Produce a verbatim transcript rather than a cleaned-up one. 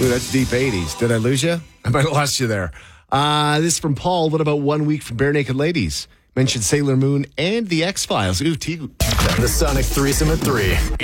Ooh, that's deep eighties. Did I lose you? I might have lost you there. Uh, this is from Paul. What about One Week from Bare Naked Ladies? Mentioned Sailor Moon and The X-Files. Ooh, T- The Sonic threesome at three.